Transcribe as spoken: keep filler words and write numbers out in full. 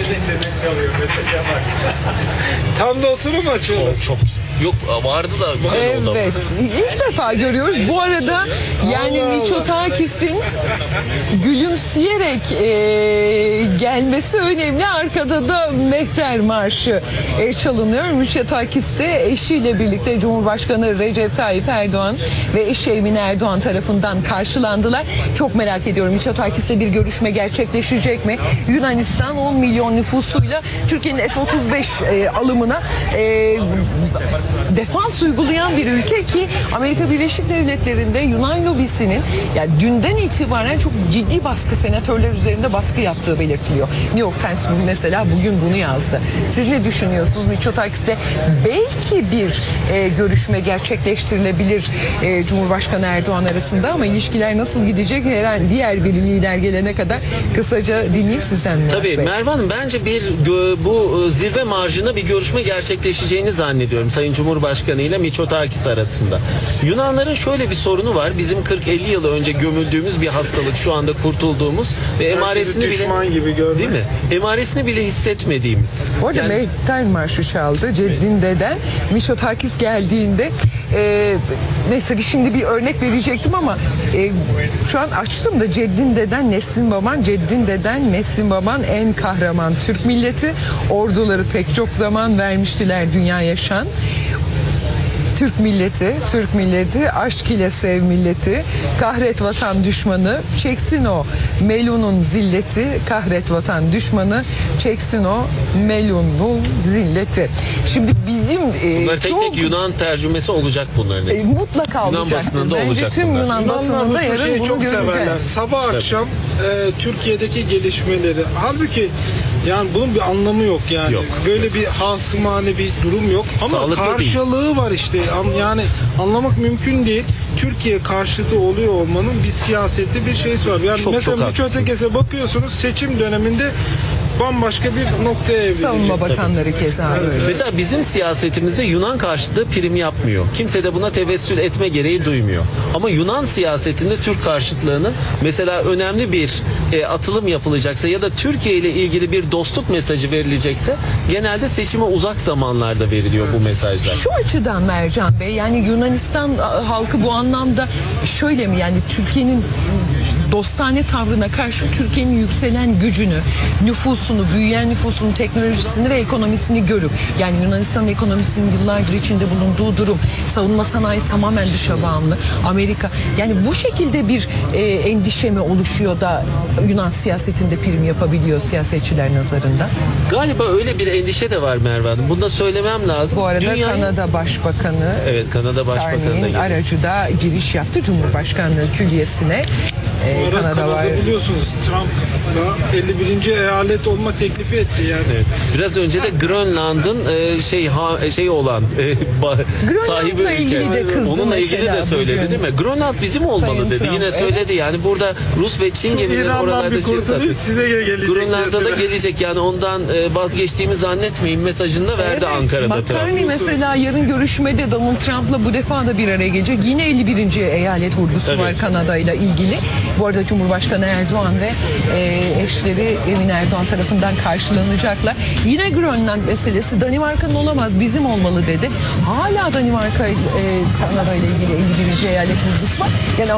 Tam da o sıra mı açıldı? Çok çok yok vardı da güzel oldu. Evet. İlk defa görüyoruz. Bu arada yani Mitsotakis'in gülümseyerek e, gelmesi önemli. Arkada da Mehter Marşı e, çalınıyor. Mitsotakis de eşiyle birlikte Cumhurbaşkanı Recep Tayyip Erdoğan ve eşi Emine Erdoğan tarafından karşılandılar. Çok merak ediyorum, Mitsotakis'le bir görüşme gerçekleşecek mi? Yunanistan on milyon nüfusuyla Türkiye'nin F otuz beş e, alımına e, defans uygulayan bir ülke ki Amerika Birleşik Devletleri'nde Yunan lobisinin yani dünden itibaren çok ciddi baskı, senatörler üzerinde baskı yaptığı belirtiliyor. New York Times mesela bugün bunu yazdı. Siz ne düşünüyorsunuz? Mitsotakis'le belki bir e, görüşme gerçekleştirilebilir e, Cumhurbaşkanı Erdoğan arasında ama ilişkiler nasıl gidecek her an diğer bir lider gelene kadar kısaca dinleyeyim sizden. Tabii Merve Hanım, bence bir bu zirve marjında bir görüşme gerçekleşeceğini zannediyorum Sayın Cumhurbaşkanı ile Mitsotakis arasında. Yunanların şöyle bir sorunu var. Bizim kırk elli yıl önce gömüldüğümüz bir hastalık, şu anda kurtulduğumuz ve emaresini bile düşman gibi görmek. değil mi? Emaresini bile hissetmediğimiz. Orada yani, Mehter Marşı çaldı Ceddin Deden. Mitsotakis geldiğinde e, neyse bir şimdi bir örnek verecektim ama e, şu an açtım da Ceddin Deden, Nesrin Baban, Ceddin Deden, Nesrin Baban en kahraman Türk milleti. Orduları pek çok zaman vermiştiler dünyaya şan. Türk milleti, Türk milleti, aşk ile sev milleti, kahret vatan düşmanı, çeksin o melunun zilleti, kahret vatan düşmanı, çeksin o melunun zilleti. Şimdi bizim e, bunlar tek çok, tek Yunan tercümesi olacak bunların e, hepsi. mutlaka Yunan olacaktır. basınında Bence olacak tüm bunlar. Yunan basınında Yunanlar bu yarın şeyi bunu çok severler. göreceğiz. Sabah akşam e, Türkiye'deki gelişmeleri. Halbuki yani bunun bir anlamı yok yani. Yok. Böyle bir hasımane bir durum yok. Ama Sağlıklı karşılığı var işte. An- Yani anlamak mümkün değil. Türkiye karşıtı oluyor olmanın bir siyasette bir şeysi var. Yani Çok, mesela çok Mitsotakis'e bakıyorsunuz, seçim döneminde bambaşka bir noktaya evrilecek. Savunma bakanları keza öyle. Mesela bizim siyasetimizde Yunan karşıtı prim yapmıyor. Kimse de buna tevessül etme gereği duymuyor. Ama Yunan siyasetinde Türk karşıtlığının mesela önemli bir e, atılım yapılacaksa ya da Türkiye ile ilgili bir dostluk mesajı verilecekse genelde seçime uzak zamanlarda veriliyor bu mesajlar. Şu açıdan Mercan Bey, yani Yunanistan halkı bu anlamda şöyle mi, yani Türkiye'nin dostane tavrına karşı Türkiye'nin yükselen gücünü, nüfusunu, büyüyen nüfusunu, teknolojisini ve ekonomisini görüp, yani Yunanistan ekonomisinin yıllardır içinde bulunduğu durum, savunma sanayisi tamamen dışa bağımlı, Amerika, yani bu şekilde bir e, endişe mi oluşuyor da Yunan siyasetinde prim yapabiliyor siyasetçiler nazarında? Galiba öyle bir endişe de var Merve Hanım. Bunu da söylemem lazım. Bu arada Dünyayı... Kanada Başbakanı Evet, Kanada Başbakanı da Carney'in geliyor. aracı da giriş yaptı Cumhurbaşkanlığı Külliyesi'ne. Ee, Bu arada Kanada Kanada var. biliyorsunuz Trump da elli birinci eyalet olma teklifi etti yani. Evet. Biraz önce de Grönland'ın e, şey ha, şey olan e, ba, sahibi Grönland'la ilgili ülke. de kızdı Onunla ilgili mesela de söyledi bugün. değil mi? Grönland bizim olmalı Sayın dedi. Trump, Yine söyledi evet. yani burada Rus ve Çin Şu gemileri İran'dan oralarda bir şey kurtulayım, satıyor. size gelecek. Grönland'da da diyorsun. gelecek yani ondan e, vazgeçtiğimi zannetmeyin mesajını da verdi Evet, Ankara'da McCartney Trump. mesela yarın görüşmede Donald Trump'la bu defa da bir araya gelecek. Yine elli birinci eyalet vurgusu Evet. var Kanada ile ilgili. Bu arada Cumhurbaşkanı Erdoğan ve e, eşleri Emine Erdoğan tarafından karşılanacaklar. Yine Grönland meselesi Danimarka'nın olamaz, bizim olmalı dedi. Hala Danimarka, e, Kanada ile ilgili elli birinci eyalet vurgusu var. Yani